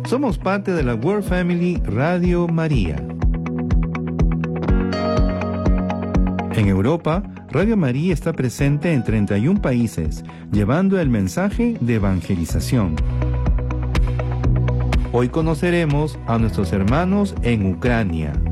Somos parte de la World Family Radio María. En Europa, Radio María está presente en 31 países, llevando el mensaje de evangelización. Hoy conoceremos a nuestros hermanos en Ucrania.